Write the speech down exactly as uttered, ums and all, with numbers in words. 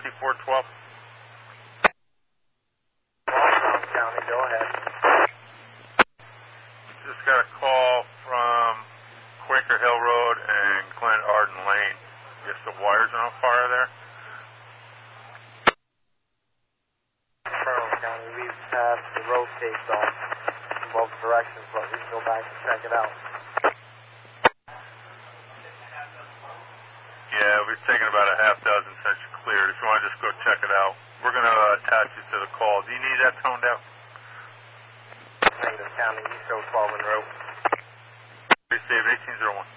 fifty-four twelve. Long County, go ahead. Just got a call from Quaker Hill Road and Glen Arden Lane. Guess the wires are on fire there. Furlong County, we have the road taped off in both directions, but we can go back and check it out. Yeah, we've taken about a half dozen since you cleared. If you want to just go check it out, we're going to uh, attach you to the call. Do you need that toned out? Negative County, East Coast twelve Monroe. Save eighteen oh one.